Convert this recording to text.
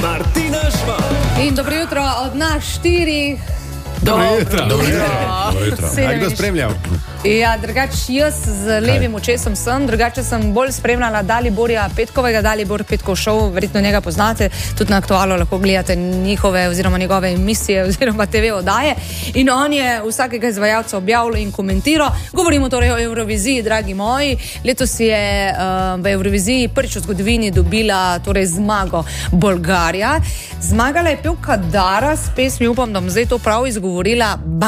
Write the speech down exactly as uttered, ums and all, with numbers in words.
Martina Žvan. In dobro jutro od nas štirih. Dobro jutro. Dobro jutro. A kdo spremljal? Ja, drugače jaz z levim očesom sem, drugače sem bolj spremljala Daliborja Petkovega, Dalibor Petkov šov, verjetno njega poznate, tudi na Aktualu lahko gledate njihove oziroma njegove emisije oziroma te ve oddaje. In on je vsakega izvajalca objavljal in komentiral. Govorimo torej o Evroviziji, dragi moji. Letos je uh, v Evroviziji prvič v zgodovini dobila torej zmago Bolgarija. Zmagala je pevka Dara s pesmi, upam, da bom zdaj to prav izgovorila,